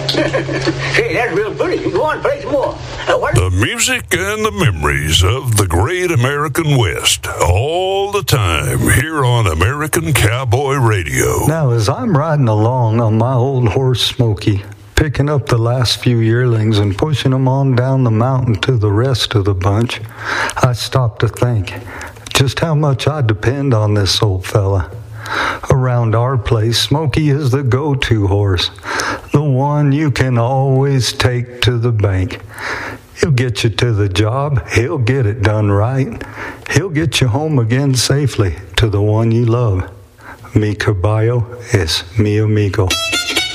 Say, that's real pretty. Go on, play some more. The music and the memories of the great American West, all the time, here on American Cowboy Radio. Now, as I'm riding along on my old horse Smokey, picking up the last few yearlings and pushing them on down the mountain to the rest of the bunch, I stop to think just how much I depend on this old fella. Around our place, Smokey is the go-to horse, the one you can always take to the bank. He'll get you to the job, he'll get it done right, he'll get you home again safely to the one you love. Mi caballo es mi amigo.